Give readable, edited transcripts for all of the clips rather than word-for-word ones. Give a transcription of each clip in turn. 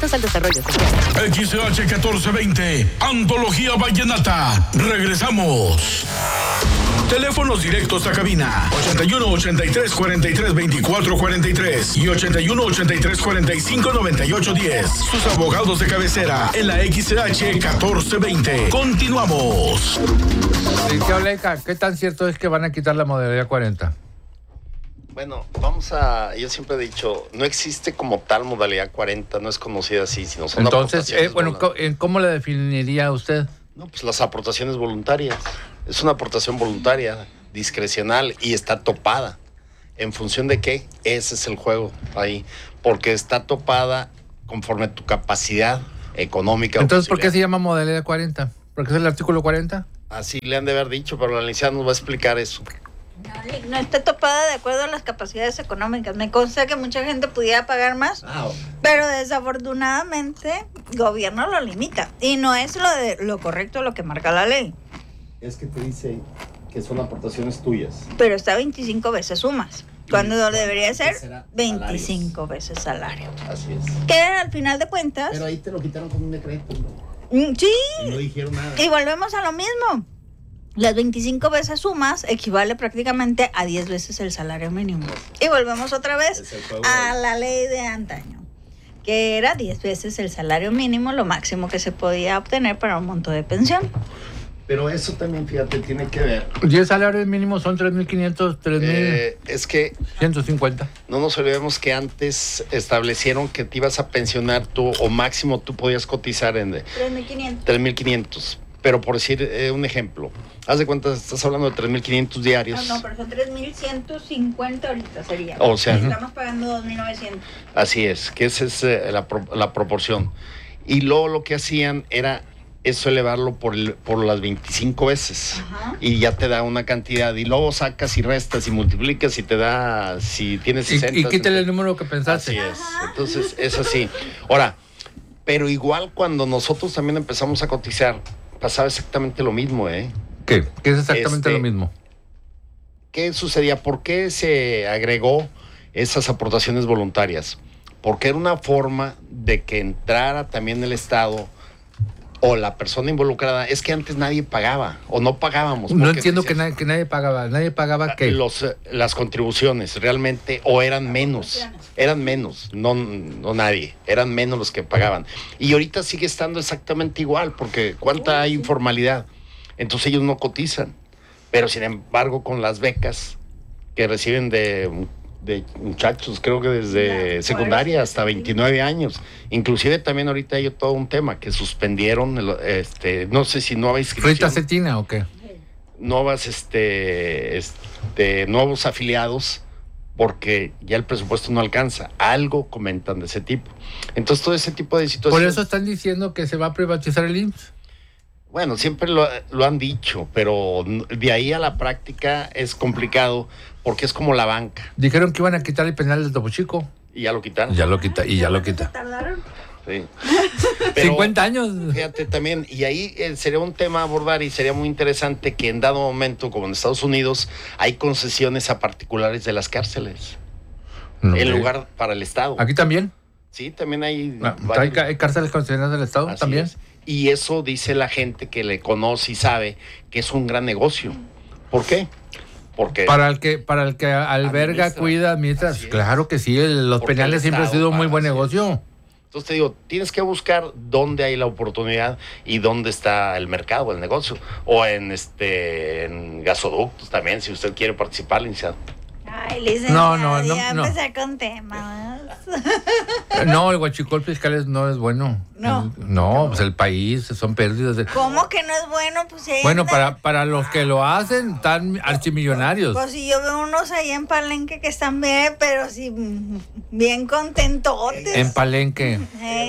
sujetos al desarrollo social. XH 1420, Antología Vallenata. Regresamos. Teléfonos directos a cabina 81 83 43 24 43 y 81 83 45 98 10. Sus abogados de cabecera en la XH 1420. Continuamos. Licenciado Leica, ¿qué tan cierto es que van a quitar la modalidad 40? Bueno, yo siempre he dicho, no existe como tal modalidad 40, no es conocida así, sino son entonces, aportaciones ¿cómo la definiría usted? No, pues las aportaciones voluntarias. Es una aportación voluntaria, discrecional y está topada. ¿En función de qué? Ese es el juego ahí. Porque está topada conforme a tu capacidad económica. Entonces, ¿por qué se llama modalidad 40? ¿Porque es el artículo 40? Así le han de haber dicho, pero la licenciada nos va a explicar eso. No está topada de acuerdo a las capacidades económicas. Me consta que mucha gente pudiera pagar más, pero desafortunadamente el gobierno lo limita. Y no es lo correcto lo que marca la ley. Es que te dice que son aportaciones tuyas. Pero está 25 veces sumas, cuando debería ser 25 veces salario. Así es. Que al final de cuentas... Pero ahí te lo quitaron con un decreto, ¿no? Sí. Y no dijeron nada. Y volvemos a lo mismo. Las 25 veces sumas equivale prácticamente a 10 veces el salario mínimo. Y volvemos otra vez a la ley de antaño, que era 10 veces el salario mínimo, lo máximo que se podía obtener para un monto de pensión. Pero eso también, fíjate, tiene que ver. 10 salarios mínimos son 3.500, 3.150. Es que no nos olvidemos que antes establecieron que te ibas a pensionar tú, o máximo tú podías cotizar en 3.500. Pero por decir un ejemplo, haz de cuenta, estás hablando de 3.500 diarios. No, pero son 3.150 ahorita sería. O sea, estamos pagando 2.900. Así es, que esa es la proporción. Y luego lo que hacían era eso elevarlo por las 25 veces. Ajá. Y ya te da una cantidad. Y luego sacas y restas y multiplicas y te da, si tienes 60. Y quítale el número que pensaste. Así es. Entonces, es así. Ahora, pero igual cuando nosotros también empezamos a cotizar, pasaba exactamente lo mismo, ¿eh? ¿Qué? ¿Qué es exactamente lo mismo? ¿Qué sucedía? ¿Por qué se agregó esas aportaciones voluntarias? Porque era una forma de que entrara también el Estado o la persona involucrada. Es que antes nadie pagaba o no pagábamos. No entiendo que nadie pagaba. ¿Nadie pagaba qué? Las contribuciones realmente, o eran menos, no nadie, eran menos los que pagaban. Y ahorita sigue estando exactamente igual, porque cuánta hay informalidad. Entonces ellos no cotizan. Pero sin embargo, con las becas que reciben de muchachos, creo que desde secundaria hasta 29 años. Inclusive también ahorita hay todo un tema que suspendieron, no sé si nueva inscripción. ¿Rita Cetina o qué? Nuevos afiliados, porque ya el presupuesto no alcanza. Algo comentan de ese tipo. Entonces todo ese tipo de situaciones... Por eso están diciendo que se va a privatizar el IMSS. Bueno, siempre lo han dicho, pero de ahí a la práctica es complicado, porque es como la banca. Dijeron que iban a quitar el penal del Topo Chico. Y ya lo quitaron. Ya lo quita. ¿Tardaron? Sí. Pero, 50 años. Fíjate también, y ahí sería un tema a abordar y sería muy interesante que en dado momento, como en Estados Unidos, hay concesiones a particulares de las cárceles. En lugar para el Estado. ¿Aquí también? Sí, también hay... ¿Hay cárceles concesionadas del Estado también? Es. Y eso dice la gente que le conoce y sabe que es un gran negocio. ¿Por qué? Porque para el que alberga, cuida, administra. Claro que sí, los penales siempre han sido un muy buen negocio. Entonces te digo, tienes que buscar dónde hay la oportunidad y dónde está el mercado, el negocio. O en gasoductos también, si usted quiere participar, licenciado. Ay, licenciado, no. empezar con temas. No, el huachicol fiscal no es bueno. No, pues el país, son pérdidas. ¿Cómo que no es bueno? Pues bueno, para los que lo hacen, están archimillonarios. Pues si yo veo unos ahí en Palenque que están bien, pero sí, bien contentotes. En Palenque.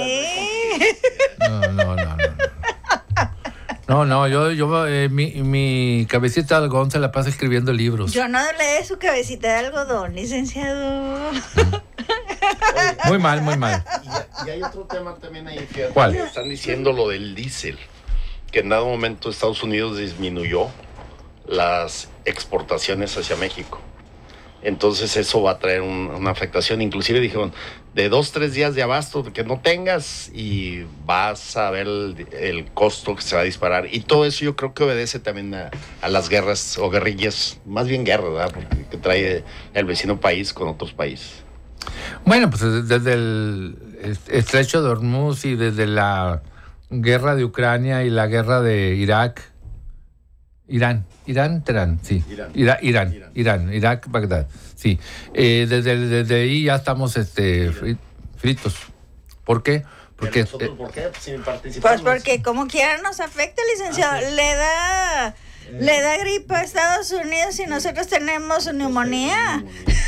No, yo mi cabecita de algodón se la pasa escribiendo libros. Yo no leí su cabecita de algodón, licenciado. Muy mal. Y hay otro tema también ahí, fíjate. ¿Cuál? Están diciendo lo del diésel, que en dado momento Estados Unidos disminuyó las exportaciones hacia México. Entonces eso va a traer una afectación. Inclusive dijeron, de 2-3 días de abasto que no tengas y vas a ver el costo que se va a disparar. Y todo eso yo creo que obedece también a las guerras o guerrillas, más bien guerras, ¿verdad? Porque que trae el vecino país con otros países. Bueno, pues desde el estrecho de Hormuz y desde la guerra de Ucrania y la guerra de Irak, Irán, sí. Irak, Bagdad, sí. Desde ahí ya estamos fritos. ¿Por qué? Porque ¿Nosotros por qué? Si participamos. Pues porque como quiera nos afecta, licenciado. Sí. Le da gripa a Estados Unidos y nosotros tenemos neumonía.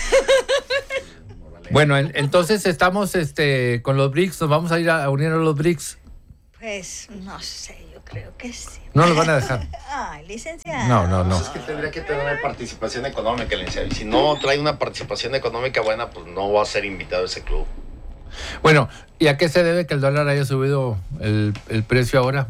bueno, entonces estamos con los BRICS, nos vamos a ir a unir a los BRICS. Pues no sé, yo creo que sí. No los van a dejar. Ay, licenciado. No. Es que tendría que tener participación económica, licenciado. Y si no trae una participación económica buena, pues no va a ser invitado a ese club. Bueno, ¿y a qué se debe que el dólar haya subido el precio ahora?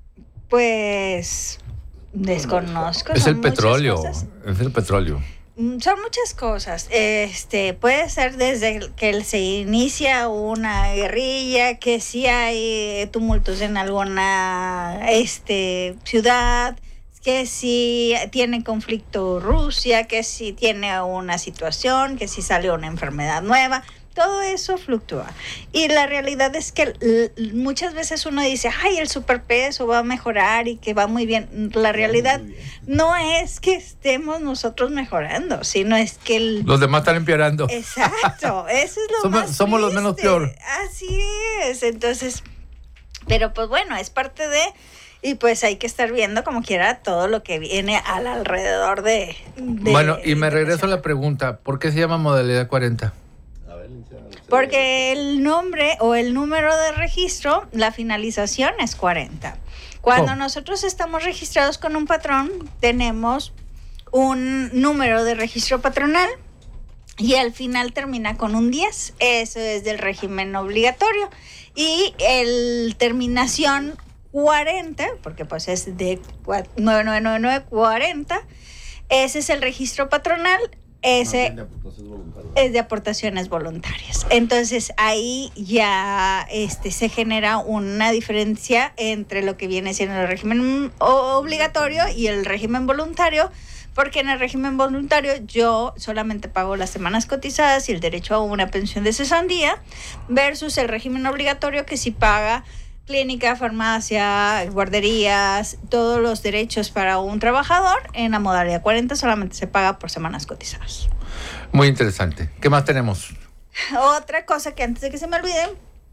Pues desconozco. Es son el muchas petróleo, cosas. es el petróleo. Son muchas cosas. Puede ser desde que se inicia una guerrilla, que si hay tumultos en alguna ciudad, que si tiene conflicto Rusia, que si tiene una situación, que si sale una enfermedad nueva. Todo eso fluctúa. Y la realidad es que muchas veces uno dice, ay, el superpeso va a mejorar y que va muy bien. La realidad no es que estemos nosotros mejorando, sino es que los demás están empeorando. Exacto, eso es lo más somos los menos peor. Así es. Entonces, pero pues bueno, es parte de... Y pues hay que estar viendo como quiera todo lo que viene alrededor de bueno, y me regreso a la pregunta, ¿por qué se llama modalidad 40? Porque el nombre o el número de registro, la finalización es 40. Cuando nosotros estamos registrados con un patrón, tenemos un número de registro patronal y al final termina con un 10. Eso es del régimen obligatorio. Y el terminación 40, porque pues es de 999940, ese es el registro patronal. Ese es de aportaciones voluntarias. Entonces ahí ya se genera una diferencia entre lo que viene siendo el régimen obligatorio y el régimen voluntario, porque en el régimen voluntario yo solamente pago las semanas cotizadas y el derecho a una pensión de cesantía, versus el régimen obligatorio que sí paga clínica, farmacia, guarderías, todos los derechos para un trabajador. En la modalidad 40 solamente se paga por semanas cotizadas. Muy interesante. ¿Qué más tenemos? Otra cosa que antes de que se me olvide,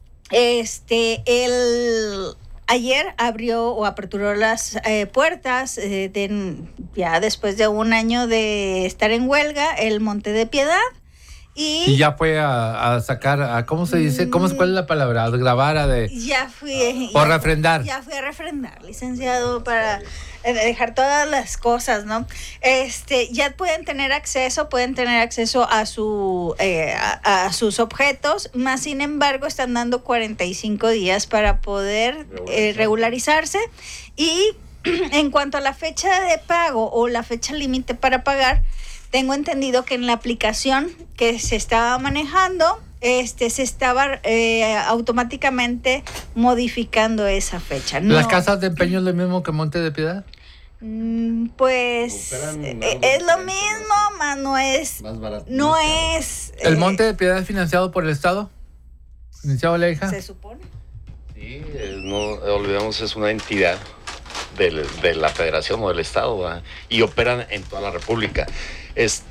ayer abrió o aperturó las puertas ya después de un año de estar en huelga, el Monte de Piedad. Y ya fue a sacar, ¿cómo se dice? ¿Cuál es la palabra? A grabar, ya fui. O refrendar. Ya fui a refrendar, licenciado, para dejar todas las cosas, ¿no? Ya pueden tener acceso a sus objetos, más sin embargo están dando 45 días para poder regularizarse. Y en cuanto a la fecha de pago o la fecha límite para pagar, tengo entendido que en la aplicación que se estaba manejando, se estaba automáticamente modificando esa fecha. ¿Las casas de empeño es lo mismo que Monte de Piedad? Pues es lo mismo, más no es. Más barato. No es. ¿El Monte de Piedad es financiado por el Estado? ¿Financiado la hija? Se supone. Sí, no olvidemos, es una entidad de la federación o del estado, ¿verdad? Y operan en toda la república. Es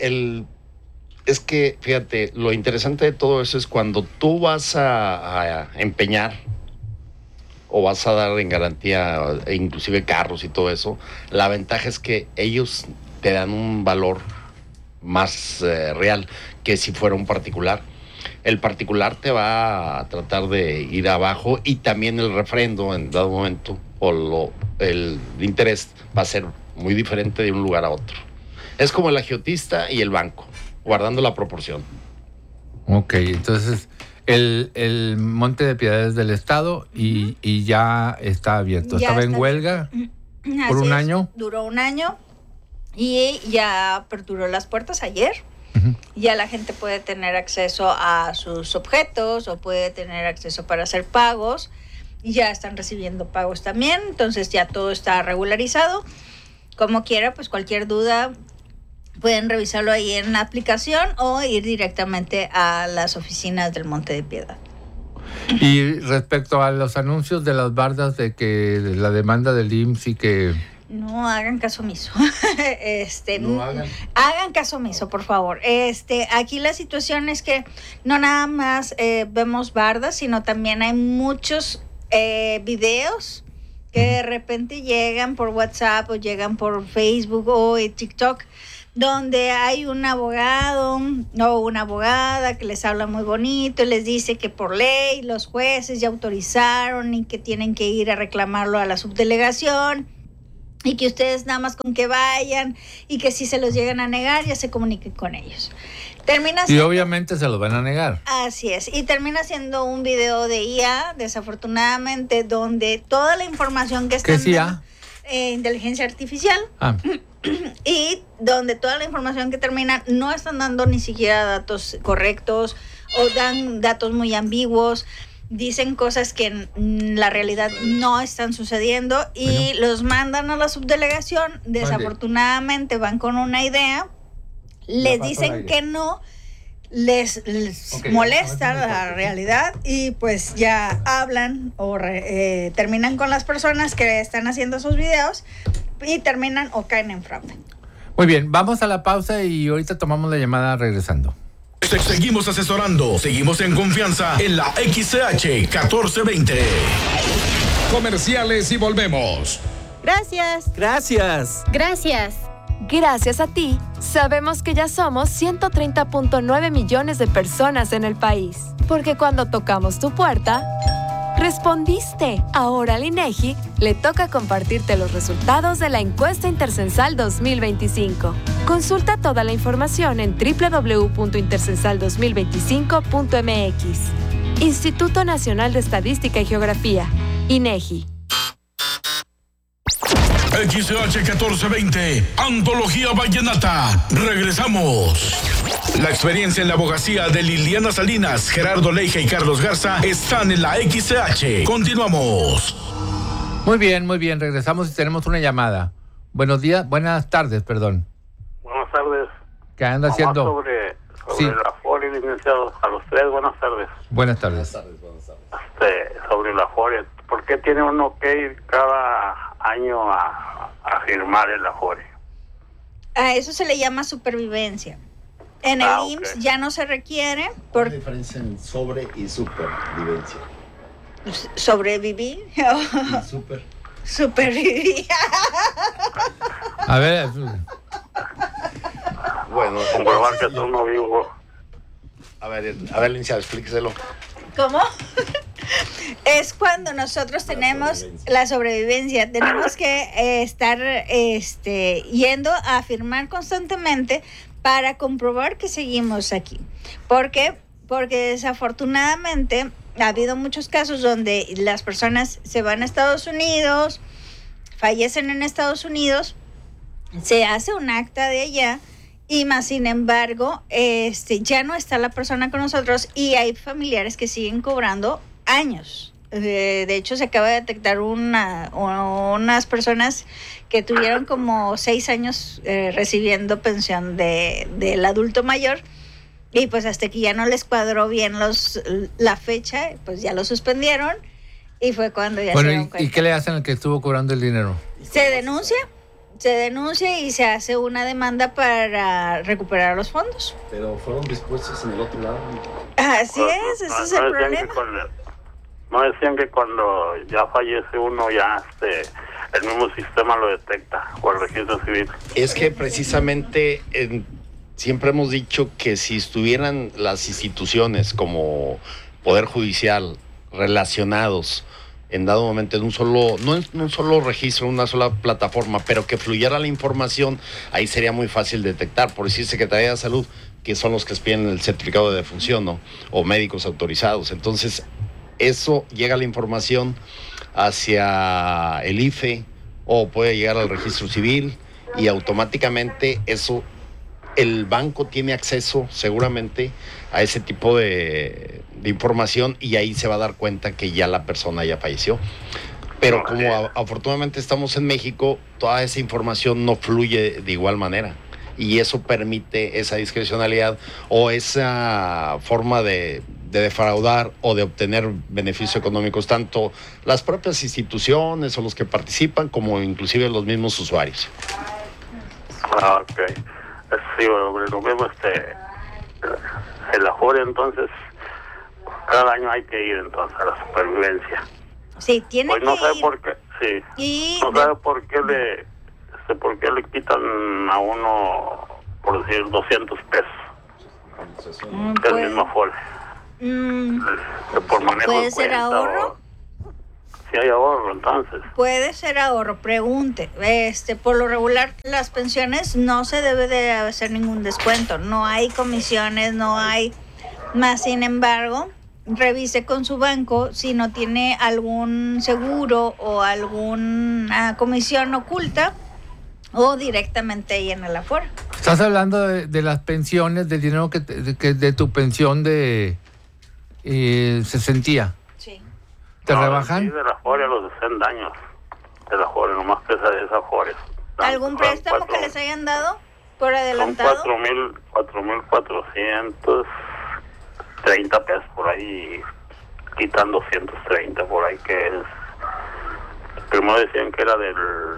que, fíjate, lo interesante de todo eso es cuando tú vas a empeñar o vas a dar en garantía inclusive carros y todo eso, la ventaja es que ellos te dan un valor más real que si fuera un particular. El particular te va a tratar de ir abajo y también el refrendo en dado momento o el interés va a ser muy diferente de un lugar a otro. Es como el agiotista y el banco, guardando la proporción. Ok, entonces el Monte de Piedad es del Estado y ya está abierto. Ya Estaba en está huelga por Así un es, año. Duró un año y ya aperturó las puertas ayer. Ya la gente puede tener acceso a sus objetos o puede tener acceso para hacer pagos. Y ya están recibiendo pagos también, entonces ya todo está regularizado. Como quiera, pues cualquier duda pueden revisarlo ahí en la aplicación o ir directamente a las oficinas del Monte de Piedad. Y respecto a los anuncios de las bardas de que la demanda del IMSS y que... No hagan caso omiso. No hagan. Hagan caso omiso, por favor. Aquí la situación es que no nada más vemos bardas, sino también hay muchos videos que de repente llegan por WhatsApp o llegan por Facebook o TikTok, donde hay un abogado o una abogada que les habla muy bonito y les dice que por ley los jueces ya autorizaron y que tienen que ir a reclamarlo a la subdelegación y que ustedes nada más con que vayan y que si se los llegan a negar ya se comuniquen con ellos. Y obviamente se los van a negar. Así es, y termina siendo un video de IA, desafortunadamente, donde toda la información que está... ¿Qué es IA? Inteligencia artificial. Y donde toda la información que termina no están dando ni siquiera datos correctos o dan datos muy ambiguos. Dicen cosas que en la realidad no están sucediendo y los mandan a la subdelegación. Desafortunadamente van con una idea, les dicen que no, les molesta la realidad y pues ya hablan o terminan con las personas que están haciendo esos videos y terminan o caen en fraude. Muy bien, vamos a la pausa y ahorita tomamos la llamada regresando. Seguimos asesorando, seguimos en confianza en la XCH 1420. Comerciales y volvemos. Gracias. Gracias. Gracias. Gracias a ti, sabemos que ya somos 130.9 millones de personas en el país. Porque cuando tocamos tu puerta, respondiste. Ahora al INEGI le toca compartirte los resultados de la encuesta Intercensal 2025. Consulta toda la información en www.intercensal2025.mx. Instituto Nacional de Estadística y Geografía, INEGI. XH 1420, Antología Vallenata. Regresamos. La experiencia en la abogacía de Liliana Salinas, Gerardo Leija y Carlos Garza están en la XH. Continuamos. Muy bien, regresamos y tenemos una llamada. Buenas tardes, perdón. Buenas tardes. ¿Qué anda haciendo? Sobre sí. La FORE, licenciado, a los tres, buenas tardes. Buenas tardes. Sobre la FORE, ¿por qué tiene uno que ir cada año a firmar el Afore? A eso se le llama supervivencia. En el IMSS ya no se requiere. ¿Cuál es la diferencia en sobre y supervivencia? ¿Sobrevivir? Y super. Supervivir. A ver. Bueno, comprobar que tú no vivo. A ver, licenciado, explíqueselo. ¿Cómo? Es cuando nosotros tenemos la sobrevivencia. Tenemos que estar yendo a firmar constantemente para comprobar que seguimos aquí. ¿Por qué? Porque desafortunadamente ha habido muchos casos donde las personas se van a Estados Unidos, fallecen en Estados Unidos, se hace un acta de allá y más sin embargo ya no está la persona con nosotros y hay familiares que siguen cobrando años. De hecho, se acaba de detectar unas personas que tuvieron como 6 años recibiendo pensión del adulto mayor y pues hasta que ya no les cuadró bien la fecha, pues ya lo suspendieron y fue cuando ya se dieron cuenta. ¿Y qué le hacen al que estuvo cobrando el dinero? Se denuncia y se hace una demanda para recuperar los fondos. Pero fueron dispuestos en el otro lado. Así es, ese es el problema. No decían que cuando ya fallece uno ya el mismo sistema lo detecta o el registro civil. Es que precisamente siempre hemos dicho que si estuvieran las instituciones como Poder Judicial relacionados en dado momento en un solo registro, una sola plataforma, pero que fluyera la información, ahí sería muy fácil detectar. Por decir Secretaría de Salud, que son los que expiden el certificado de defunción, ¿no? O médicos autorizados. Entonces, eso llega la información hacia el IFE o puede llegar al registro civil y automáticamente eso el banco tiene acceso seguramente a ese tipo de información y ahí se va a dar cuenta que ya la persona ya falleció. Pero como afortunadamente estamos en México, toda esa información no fluye de igual manera. Y eso permite esa discrecionalidad o esa forma de defraudar o de obtener beneficios económicos, tanto las propias instituciones o los que participan, como inclusive los mismos usuarios. Ok. Sí, lo mismo, el Afore, entonces, cada año hay que ir entonces a la supervivencia. Sí, tiene pues no que sé ir. por qué, sí. Y no sabe por qué le quitan a uno, por decir, 200 pesos. El mismo Afore. Por manejo ¿Puede de ser cuenta, ahorro? Sí hay ahorro, entonces. Puede ser ahorro, pregunte. Por lo regular, las pensiones no se debe de hacer ningún descuento. No hay comisiones, no hay más. Sin embargo, revise con su banco si no tiene algún seguro o alguna comisión oculta o directamente ahí en el Afore. Estás hablando de las pensiones, del dinero que de tu pensión de cesantía. Sí. ¿Te no, rebajan? Sí, de la Afore a los 60 años. De la Afore, nomás pesa de esa Afore. ¿Algún préstamo que les hayan dado por adelantado? Son 4,430 pesos por ahí, quitando 230 por ahí, que es. Primero decían que era de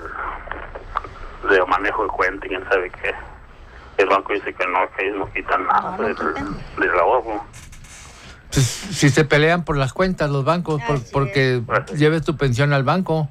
manejo de cuenta y quién sabe qué. El banco dice que no, que ellos no quitan nada del ahorro. Pues, si se pelean por las cuentas los bancos, porque lleves tu pensión al banco.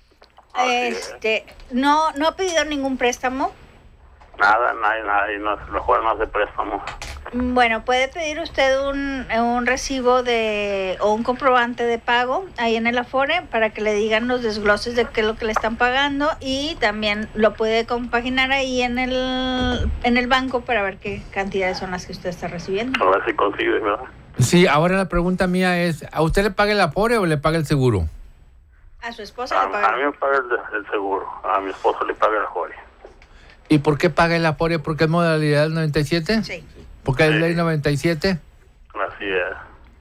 No ha pedido ningún préstamo. Nada, nadie, no, mejor no hace préstamo. Bueno, puede pedir usted un recibo o un comprobante de pago ahí en el Afore para que le digan los desgloses de qué es lo que le están pagando, y también lo puede compaginar ahí en el banco para ver qué cantidades son las que usted está recibiendo. A ver si consigue, ¿verdad? Sí, ahora la pregunta mía es, ¿a usted le paga el Afore o le paga el seguro? A su esposa le paga. A mí me paga el seguro, a mi esposo le paga el Afore. ¿Y por qué paga el Afore? ¿Por qué es modalidad 97? Sí. ¿Porque es ley 97? Así es.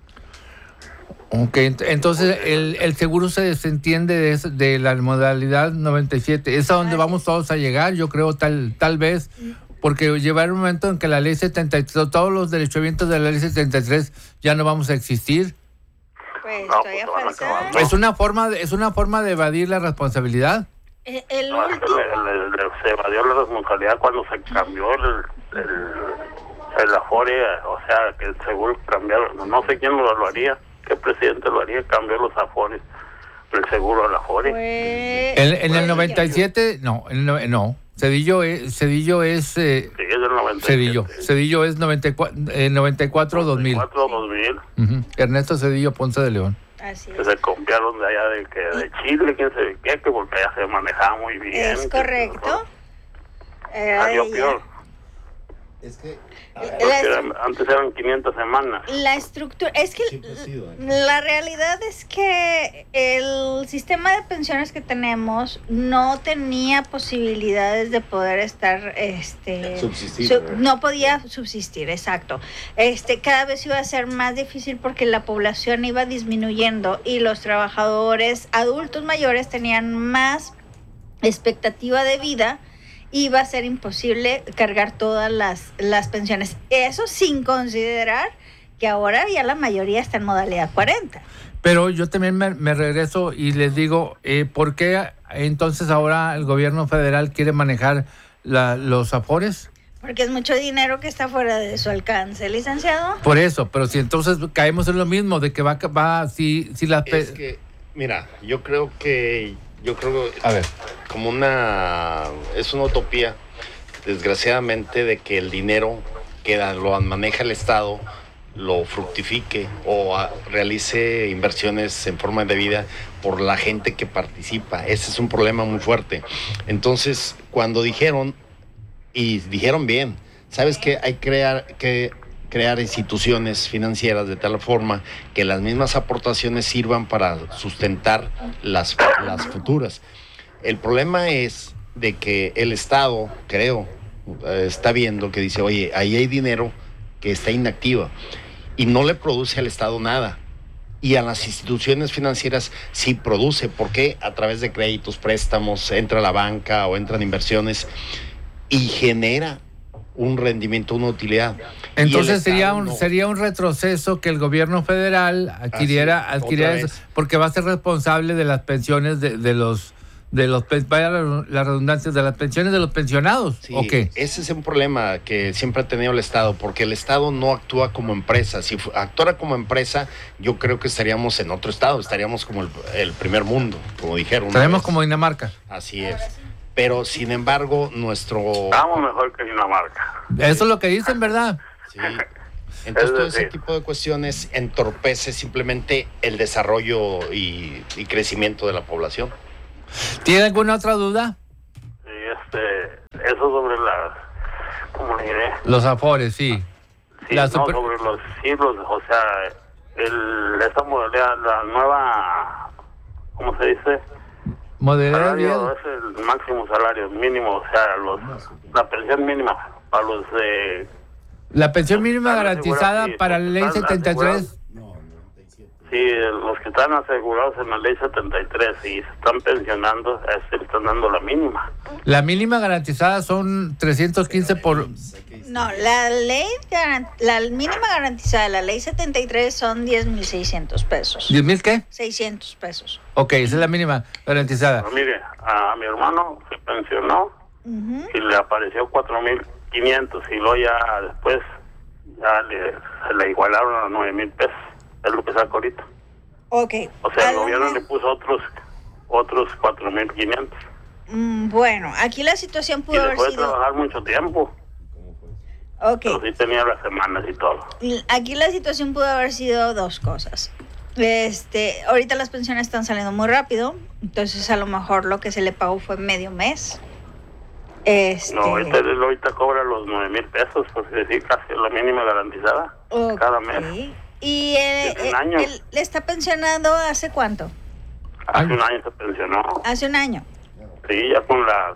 Ok, entonces el seguro se desentiende de la modalidad 97. ¿Es a donde vamos todos a llegar? Yo creo tal vez, porque llevará un momento en que la ley 73, todos los derechohabientes de la ley 73 ya no vamos a existir. Pues No, todavía pues, falta. no. ¿Es una forma de evadir la responsabilidad? El No, último. se evadió la responsabilidad cuando se cambió el Afore, o sea, que el seguro cambiaron, no sé quién lo haría, qué presidente lo haría, cambió los Afores, el seguro al Afore. En el 97, no. Cedillo es... Sí, es del 97. Cedillo es 94-2000. 94-2000. Uh-huh. Ernesto Cedillo Ponce de León. Así Que es. se copiaron de allá de Chile, quién sabe qué, que porque allá se manejaba muy bien. Es correcto. Era de Salió ella. peor. Es que Antes eran 500 semanas. La estructura, es que siempre ha sido, la realidad es que el sistema de pensiones que tenemos no tenía posibilidades de poder estar, Subsistir, ¿verdad? no podía subsistir, exacto. Cada vez iba a ser más difícil porque la población iba disminuyendo y los trabajadores adultos mayores tenían más expectativa de vida. Iba a ser imposible cargar todas las pensiones. Eso sin considerar que ahora ya la mayoría está en modalidad 40. Pero yo también me regreso y les digo, ¿por qué entonces ahora el gobierno federal quiere manejar los Afores? Porque es mucho dinero que está fuera de su alcance, licenciado. Por eso, pero si entonces caemos en lo mismo, de que si las... Es que, mira, yo creo que A ver. como es una utopía, desgraciadamente, de que el dinero que lo maneja el Estado lo fructifique o realice inversiones en forma de vida por la gente que participa. Ese es un problema muy fuerte. Entonces, cuando dijeron bien, ¿sabes qué? Hay que crear instituciones financieras de tal forma que las mismas aportaciones sirvan para sustentar las futuras. El problema es de que el Estado, creo, está viendo que dice, oye, ahí hay dinero que está inactiva y no le produce al Estado nada. Y a las instituciones financieras sí produce, porque a través de créditos, préstamos, entra a la banca o entran inversiones y genera un rendimiento, una utilidad. Entonces sería un retroceso que el gobierno federal adquiriera eso, porque va a ser responsable de las pensiones de los vaya la redundancia, de las pensiones de los pensionados. Sí, ¿o qué? Ese es un problema que siempre ha tenido el Estado, porque el Estado no actúa como empresa. Si actuara como empresa, yo creo que estaríamos en otro estado, estaríamos como el primer mundo, como dijeron. Estaríamos como Dinamarca. Así es. Pero sin embargo, estamos mejor que Dinamarca. Eso es lo que dicen, ¿verdad? Sí. Entonces todo ese tipo de cuestiones entorpece simplemente el desarrollo y crecimiento de la población. ¿Tiene alguna otra duda? Sí, eso sobre ¿cómo le diré? Los afores, sí. Sí, sobre los siglos, o sea, esta modalidad, la nueva, ¿cómo se dice? Modalidad es el máximo salario mínimo, o sea, la pensión mínima para los de... La pensión mínima garantizada para la ley 73. Sí, los que están asegurados en la ley 73 y se están pensionando, le están dando la mínima. La mínima garantizada son 315 por... No, la mínima garantizada de la ley 73 son 10,600 pesos. ¿10,000 qué? 600 pesos. Ok, esa es la mínima garantizada. Pero mire, a mi hermano se pensionó y le apareció 4,500 y luego ya después se le igualaron a 9,000 pesos. Es lo que saca ahorita. Ok. O sea, el gobierno le puso otros 4,500. Bueno, aquí la situación pudo haber sido... trabajar mucho tiempo. Ok. Pero sí tenía las semanas y todo. Aquí la situación pudo haber sido dos cosas. Ahorita las pensiones están saliendo muy rápido, entonces a lo mejor lo que se le pagó fue medio mes. No, ahorita cobra los 9,000 pesos, por decir casi la mínima garantizada, cada mes. ¿Y él está pensionado hace cuánto? Hace un año se pensionó. ¿Hace un año? Sí, ya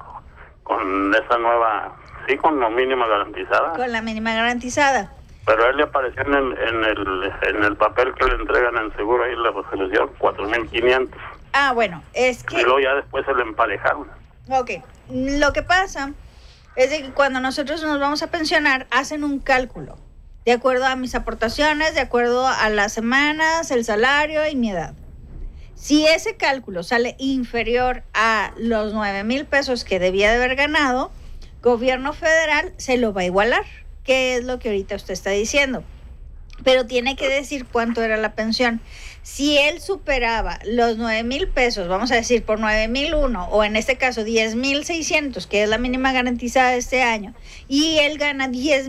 con esa nueva, sí, con la mínima garantizada. Con la mínima garantizada. Pero a él le apareció en el papel que le entregan en seguro, ahí la resolución, 4,500. Ah, bueno, es que... Y luego ya después se le emparejaron. Ok, lo que pasa es de que cuando nosotros nos vamos a pensionar, hacen un cálculo. De acuerdo a mis aportaciones, de acuerdo a las semanas, el salario y mi edad. Si ese cálculo sale inferior a los 9,000 pesos que debía de haber ganado, gobierno federal se lo va a igualar, que es lo que ahorita usted está diciendo. Pero tiene que decir cuánto era la pensión. Si él superaba los 9,000 pesos, vamos a decir por 9,001, o en este caso 10,600, que es la mínima garantizada de este año, y él gana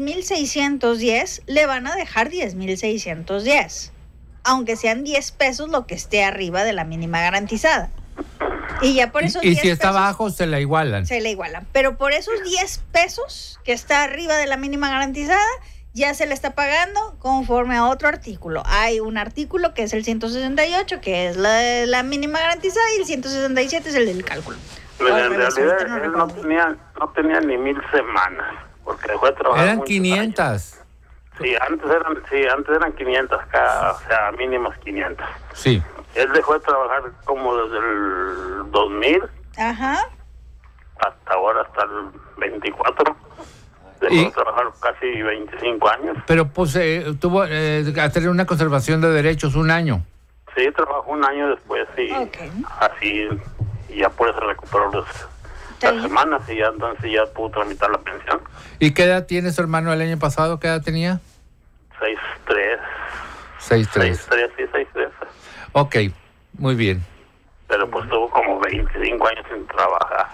10,610, le van a dejar 10,610, aunque sean 10 pesos lo que esté arriba de la mínima garantizada. Y ya por esos 10 si está pesos, abajo, se la igualan. Se la igualan. Pero por esos 10 pesos que está arriba de la mínima garantizada, ya se le está pagando conforme a otro artículo. Hay un artículo que es el 168, que es la mínima garantizada, y el 167 es el del cálculo. Pero en realidad él no tenía ni 1,000 semanas, porque dejó de trabajar. Eran 500. Años. Sí, antes eran 500 cada, o sea, mínimas 500. Sí. Él dejó de trabajar como desde el 2000. Ajá. Hasta ahora, hasta el 24. Dejó de trabajar casi 25 años. Pero pues tuvo que tener una conservación de derechos un año. Sí, trabajó un año después y así, y ya por eso recuperó las semanas y ya entonces ya pudo tramitar la pensión. ¿Y qué edad tiene su hermano el año pasado? ¿Qué edad tenía? 6'3". 6'3". 6'3", sí, 6'3". Ok, muy bien. Pero pues tuvo como 25 años sin trabajar.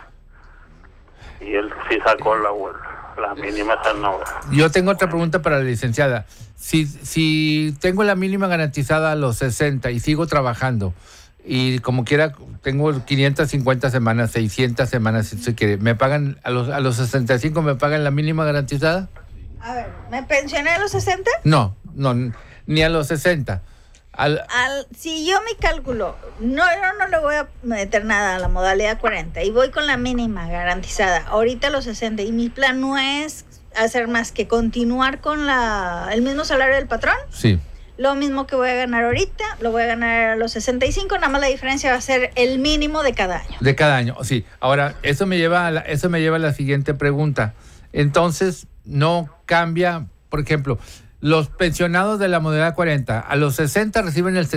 Y él sí sacó la mínima esa no. Yo tengo otra pregunta para la licenciada. Si tengo la mínima garantizada a los 60 y sigo trabajando, y como quiera tengo 550 semanas, 600 semanas, si se quiere, ¿me pagan a los 65 me pagan la mínima garantizada? A ver, ¿me pensioné a los 60? No, ni a los 60. Si yo mi cálculo, yo no le voy a meter nada a la modalidad 40 y voy con la mínima garantizada, ahorita los 60, y mi plan no es hacer más que continuar con el mismo salario del patrón. Sí. Lo mismo que voy a ganar ahorita, lo voy a ganar a los 65, nada más la diferencia va a ser el mínimo de cada año. De cada año, sí. Ahora, eso me lleva a la siguiente pregunta. Entonces, no cambia, por ejemplo, los pensionados de la modalidad 40, a los 60 reciben el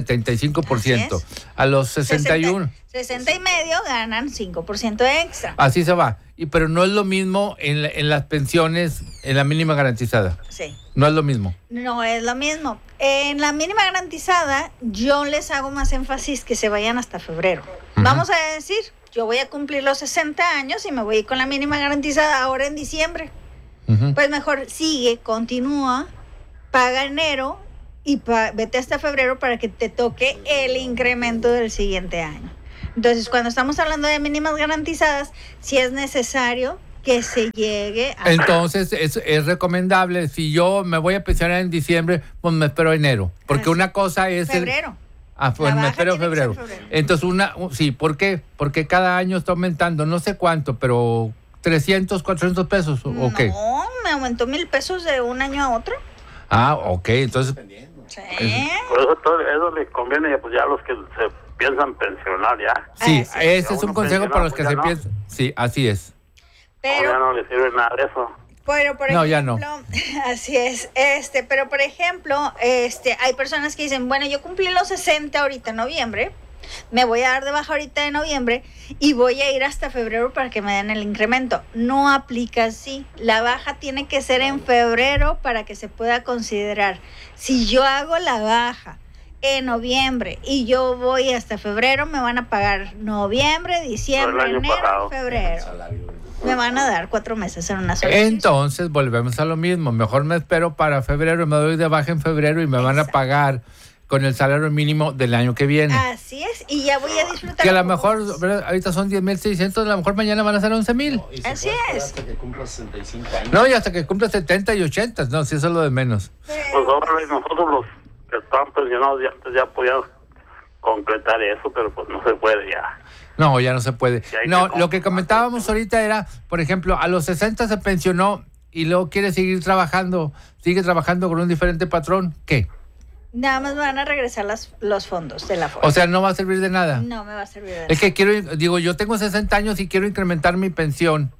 75%, a los 61... 60 y medio ganan 5% extra. Así se va. Pero no es lo mismo en las pensiones, en la mínima garantizada. Sí. No es lo mismo. No es lo mismo. En la mínima garantizada, yo les hago más énfasis que se vayan hasta febrero. Uh-huh. Vamos a decir, yo voy a cumplir los 60 años y me voy con la mínima garantizada ahora en diciembre. Uh-huh. Pues mejor sigue, continúa, paga enero y vete hasta febrero para que te toque el incremento del siguiente año. Entonces, cuando estamos hablando de mínimas garantizadas, sí es necesario que se llegue a... Entonces, es recomendable, si yo me voy a pensionar en diciembre, pues me espero enero. Porque una cosa es... Febrero. Pues me espero febrero. Entonces, sí, ¿por qué? Porque cada año está aumentando, no sé cuánto, pero 300, 400 pesos, ¿o qué? No, me aumentó 1,000 pesos de un año a otro. Ah, ok, entonces... Sí. Por eso les conviene pues ya a los que se piensan pensionar ya. Sí, ese es un consejo para los que se piensan. Sí, así es. Pero ya no les sirve nada de eso. Pero por no, ejemplo, ya no. Así es. Pero por ejemplo, hay personas que dicen, bueno, yo cumplí los 60 ahorita en noviembre, me voy a dar de baja ahorita en noviembre y voy a ir hasta febrero para que me den el incremento. No aplica así. La baja tiene que ser en febrero para que se pueda considerar. Si yo hago la baja en noviembre y yo voy hasta febrero, me van a pagar noviembre, diciembre, enero, febrero. Me van a dar 4 meses en una sola. Entonces volvemos a lo mismo. Mejor me espero para febrero, me doy de baja en febrero y me van a pagar con el salario mínimo del año que viene. Así es, y ya voy a disfrutar. Que a lo mejor, ahorita son 10,600, a lo mejor mañana van a ser 11,000. No, así es. Hasta que cumpla 65 años. No, y hasta que cumpla 70 y 80, no, si eso es lo de menos. Pues ahora nosotros los que estaban pensionados ya podíamos concretar eso, pero pues no se puede ya. No, ya no se puede. No, lo que comentábamos ahorita era, por ejemplo, a los 60 se pensionó y luego quiere seguir trabajando, sigue trabajando con un diferente patrón, ¿qué? Nada más me van a regresar los fondos de la FORE. O sea, no va a servir de nada. No me va a servir de nada. Es que yo tengo 60 años y quiero incrementar mi pensión.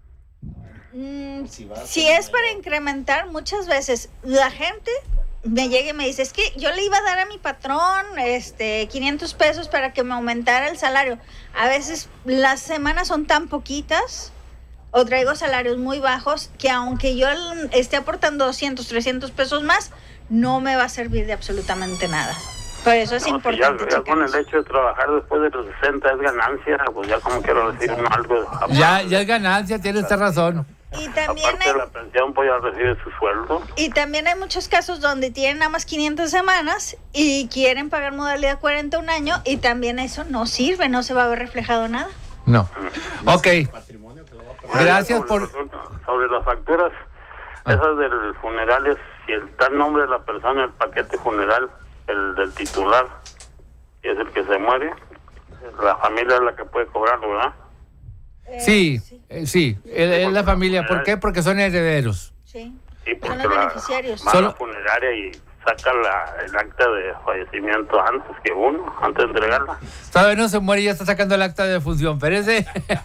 Si es para incrementar, muchas veces la gente me llega y me dice, es que yo le iba a dar a mi patrón 500 pesos para que me aumentara el salario. A veces las semanas son tan poquitas o traigo salarios muy bajos que aunque yo esté aportando 200, 300 pesos más, no me va a servir de absolutamente nada. Por eso es importante. Ya con el hecho de trabajar después de los 60 es ganancia, pues ya como quiero decir algo. Ya es ganancia, tienes esta razón. Y también aparte de la pensión, pues ya recibe su sueldo. Y también hay muchos casos donde tienen nada más 500 semanas y quieren pagar modalidad 40 un año y también eso no sirve, no se va a ver reflejado nada. No. Ok. Gracias por... Sobre las facturas, esas del funeral, si está el nombre de la persona, el paquete funeral, el del titular, y es el que se muere, la familia es la que puede cobrarlo, ¿verdad? Sí, es la familia. ¿Por qué? Porque son herederos. Sí, porque son los beneficiarios. Va a la funeraria y saca el acta de fallecimiento antes de entregarla. Todavía no se muere y ya está sacando el acta de defunción, parece.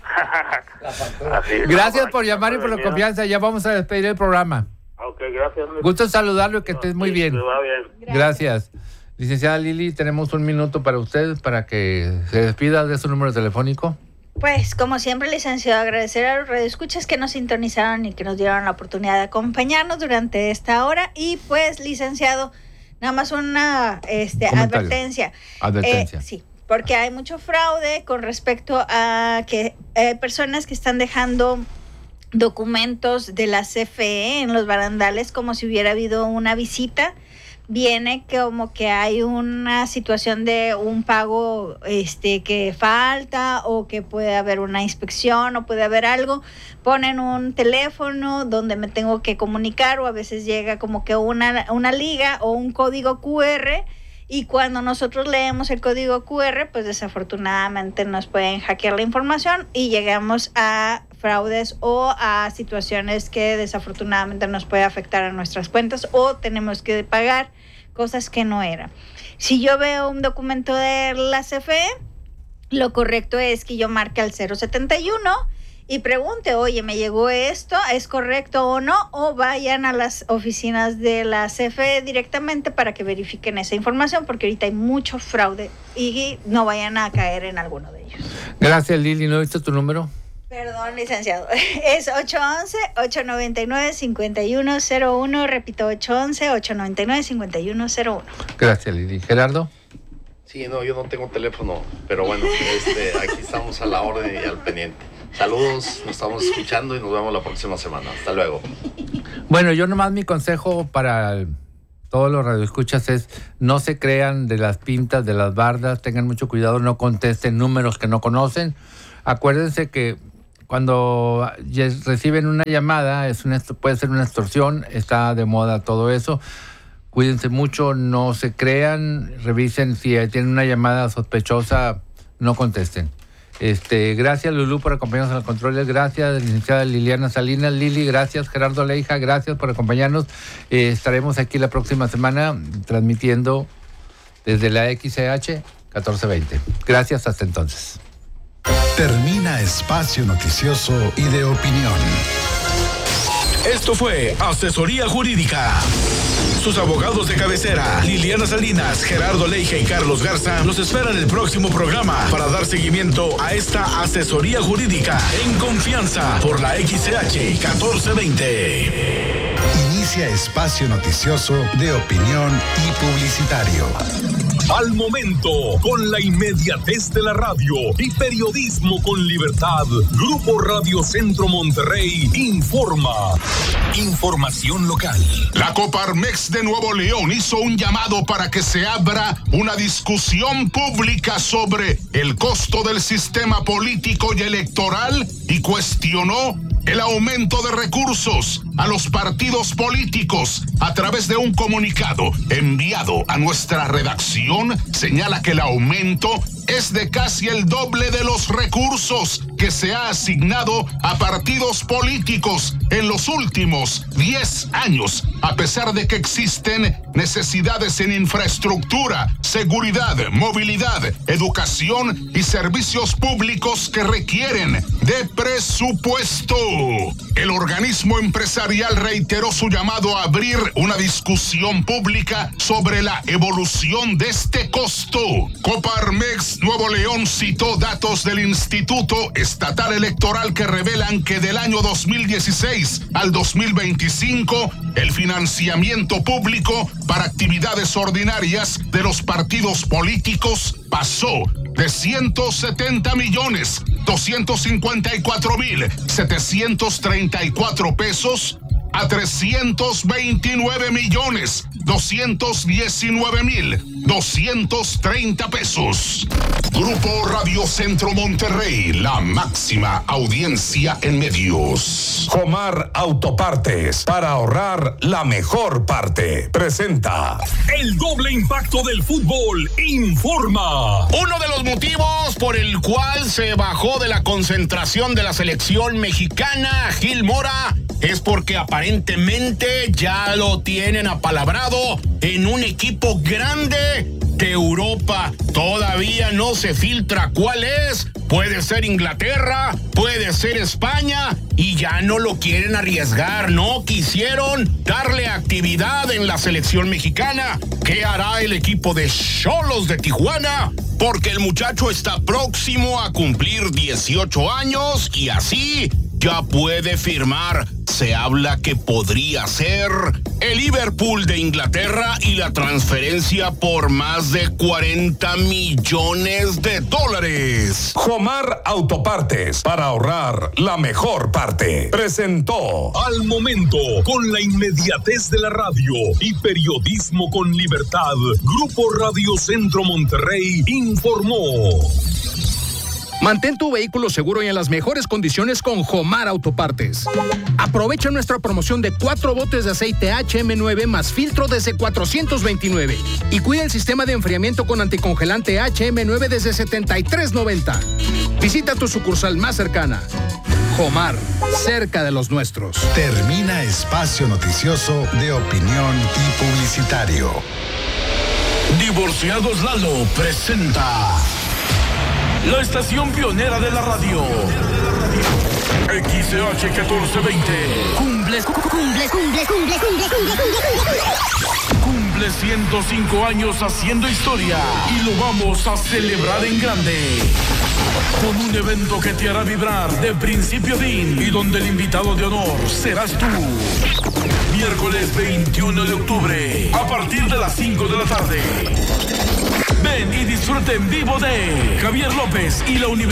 Gracias por llamar y por la confianza. Ya vamos a despedir el programa. Ok, gracias. Gusto en saludarlo y que estés muy bien. Va bien. Gracias. Licenciada Lili, tenemos un minuto para usted para que se despida de su número telefónico. Pues, como siempre, licenciado, agradecer a los radioescuchas que nos sintonizaron y que nos dieron la oportunidad de acompañarnos durante esta hora. Y pues, licenciado, nada más una advertencia. Advertencia. Sí, porque hay mucho fraude con respecto a que hay personas que están dejando documentos de la CFE en los barandales como si hubiera habido una visita. Viene como que hay una situación de un pago que falta o que puede haber una inspección o puede haber algo. Ponen un teléfono donde me tengo que comunicar o a veces llega como que una liga o un código QR y cuando nosotros leemos el código QR, pues desafortunadamente nos pueden hackear la información y llegamos a fraudes o a situaciones que desafortunadamente nos puede afectar a nuestras cuentas o tenemos que pagar cosas que no eran. Si yo veo un documento de la CFE, lo correcto es que yo marque al 071 y pregunte, oye, ¿me llegó esto? ¿Es correcto o no? O vayan a las oficinas de la CFE directamente para que verifiquen esa información, porque ahorita hay mucho fraude y no vayan a caer en alguno de ellos. Gracias, Lili. ¿No viste tu número? Perdón, licenciado. Es 811-899-5101. Repito, 811-899-5101. Gracias, Lili. ¿Gerardo? Sí, no, yo no tengo teléfono, pero bueno, aquí estamos a la orden y al pendiente. Saludos, nos estamos escuchando y nos vemos la próxima semana. Hasta luego. Bueno, yo nomás mi consejo para todos los radioescuchas es no se crean de las pintas, de las bardas, tengan mucho cuidado, no contesten números que no conocen. Acuérdense que cuando reciben una llamada, puede ser una extorsión, está de moda todo eso. Cuídense mucho, no se crean, revisen si tienen una llamada sospechosa, no contesten. Gracias, Lulú, por acompañarnos en los controles. Gracias, licenciada Liliana Salinas. Lili, gracias. Gerardo Leija, gracias por acompañarnos. Estaremos aquí la próxima semana transmitiendo desde la XCH 1420. Gracias, hasta entonces. Termina Espacio Noticioso y de Opinión. Esto fue Asesoría Jurídica. Sus abogados de cabecera, Liliana Salinas, Gerardo Leija y Carlos Garza, los esperan el próximo programa para dar seguimiento a esta asesoría jurídica en confianza por la XCH 1420. Inicia Espacio Noticioso de Opinión y Publicitario. Al momento, con la inmediatez de la radio y periodismo con libertad, Grupo Radio Centro Monterrey informa. Información local. La Coparmex de Nuevo León hizo un llamado para que se abra una discusión pública sobre el costo del sistema político y electoral y cuestionó el aumento de recursos a los partidos políticos. A través de un comunicado enviado a nuestra redacción, señala que el aumento es de casi el doble de los recursos que se ha asignado a partidos políticos en los últimos 10 años, a pesar de que existen necesidades en infraestructura, seguridad, movilidad, educación y servicios públicos que requieren de presupuesto. El organismo empresarial reiteró su llamado a abrir una discusión pública sobre la evolución de este costo. Coparmex Nuevo León citó datos del Instituto Estatal Electoral que revelan que del año 2016 al 2025, el financiamiento público para actividades ordinarias de los partidos políticos pasó de 170,254,734 pesos a 329,219,230 pesos. Grupo Radio Centro Monterrey, la máxima audiencia en medios. Comar Autopartes, para ahorrar la mejor parte. Presenta el doble impacto del fútbol. Informa. Uno de los motivos por el cual se bajó de la concentración de la selección mexicana, Gil Mora, es porque aparentemente ya lo tienen apalabrado en un equipo grande de Europa. Todavía no se filtra cuál es. Puede ser Inglaterra, puede ser España, y ya no lo quieren arriesgar. No quisieron darle actividad en la selección mexicana. ¿Qué hará el equipo de Xolos de Tijuana? Porque el muchacho está próximo a cumplir 18 años y así ya puede firmar. Se habla que podría ser el Liverpool de Inglaterra y la transferencia por más de $40 millones. Comar Autopartes, para ahorrar la mejor parte. Presentó Al Momento, con la inmediatez de la radio y periodismo con libertad. Grupo Radio Centro Monterrey informó. Mantén tu vehículo seguro y en las mejores condiciones con Jomar Autopartes. Aprovecha nuestra promoción de 4 botes de aceite HM9 más filtro desde $429. Y cuida el sistema de enfriamiento con anticongelante HM9 desde $73.90. Visita tu sucursal más cercana. Jomar, cerca de los nuestros. Termina Espacio Noticioso de Opinión y Publicitario. Divorciados Lalo presenta la estación pionera de la radio. XCH 1420. Cumple 105 años haciendo historia y lo vamos a celebrar en grande. Con un evento que te hará vibrar de principio a fin y donde el invitado de honor serás tú. Miércoles 21 de octubre, a partir de las 5 de la tarde. Ven y disfruta en vivo de Javier López y la Universidad.